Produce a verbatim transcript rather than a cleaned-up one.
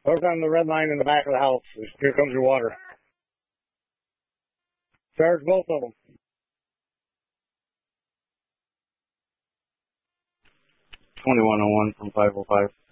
Look on the red line in the back of the house. Here comes your water. Charge both of them. twenty-one oh one from five oh five.